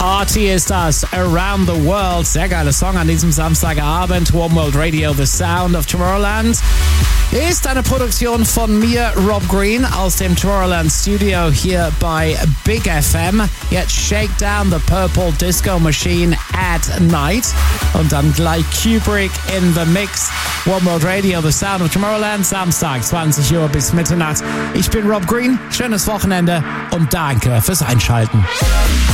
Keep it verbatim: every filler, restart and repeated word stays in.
Artie ist das, Around the World. Sehr geiler Song an diesem Samstagabend. One World Radio, The Sound of Tomorrowland. Ist eine Produktion von mir, Rob Green, aus dem Tomorrowland Studio hier bei Big F M. Jetzt Shake Down the Purple Disco Machine at Night. Und dann gleich Kubrick in the Mix. One World Radio, The Sound of Tomorrowland, Samstag, zwanzig Uhr bis Mitternacht. Ich bin Rob Green, schönes Wochenende und danke fürs Einschalten.